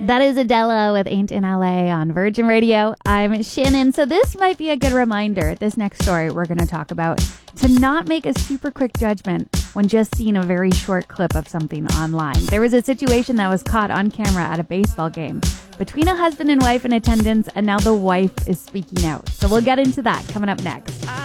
That is Adele with Ain't in LA on Virgin Radio. I'm Shannon. So this might be a good reminder, this next story we're going to talk about, to not make a super quick judgment when just seeing a very short clip of something online. There was a situation that was caught on camera at a baseball game between a husband and wife in attendance, and now the wife is speaking out. So we'll get into that coming up next.